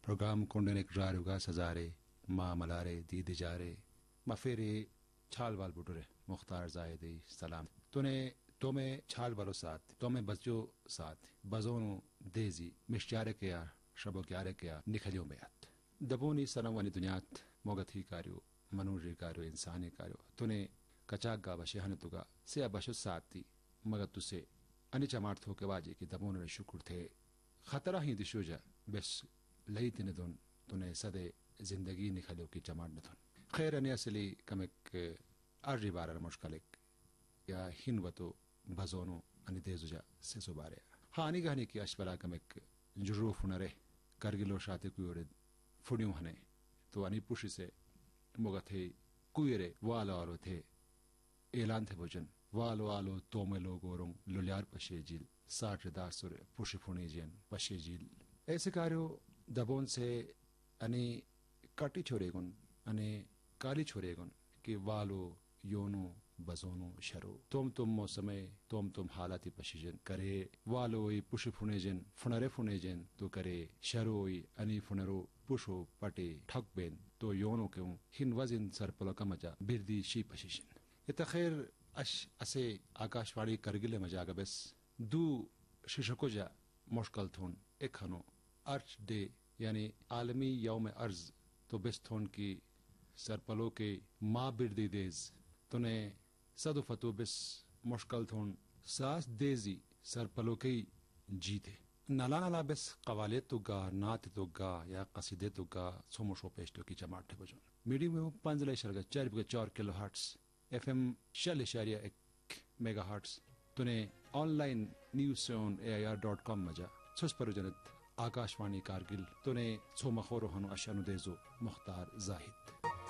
program kondenek raruga sazare ma malare didi jare ma fere छाल वाल बुटुरे मुख्तार जायदी सलाम तूने तोमे छाल वालो साथ तोमे बच्चों साथ बजोनो देजी मिश्चारे किया शबो क्यारे किया निखलियों में आत दबोनी सनवानी दुनियात मोगथी कार्यो मनुष्य कार्यो इंसानी कार्यो तूने कचागा बशहन तुगा से बशु साथी मगर तुसे अनि चमार्थो के वाजे की दबोन ने शुक्र थे खतरा ही दिशोजा बस लई तिने दोन तूने सदे जिंदगी निखलियों की चमाट न खैर अने असली कमेक अर्जी बारर मुश्किल या हिनवतो बजोनो अनि देजुजा से सुबारे हानि गहनी की अशबला कमेक जुरूफ नरे करगिलो शाते कुयोरे फुडियो हने तो अनि पुशी से मोगथे कुयरे वालो आलो थे ऐलान थे भोजन वालो आलो तोमे लोगोरों लुल्यार पशेजिल साठ दासुर पुशी फुनीजियन पशेजिल ऐसे कार्यो दबोन से अनि काटी छोरेगुन अनि काली छोरेगुन कि वालो योनो बजोनो शरो तुम मौसमे तुम हालाती पशिजन करे वालोई पुश फुनेजन फुनरे फुनेजन तो करे शरोई अनि फुनरो पुशो पटे ठकबेन तो योनो क्यों हिन वजिन सरपलो का मजा बिरदी शी पशिजन इतखैर अश असे आकाशवाणी करगिले मजागा बस दू शिशकोजा मुश्किल थोन एक हनो अर्थ डे यानी आलमी यौम अर्ज तो बेस थोन की सरपलो के माँ बिरदी देज तूने सदु फतु बिस मुश्किल थोन सास देजी सरपलो के जीते नला नला बिस कवाले तुगा नात तुगा या कसीदे तुगा सोमोशो पेस्टो की जमात थे बजन मीडियम में 5.4 kilo hertz FM 1 mega hertz तूने ऑनलाइन न्यूज़ ऑन AIR.com मजा सुस परजनत आकाशवाणी कारगिल तूने सोमखोरो हनु अशनु देजो मुख्तार जाहिद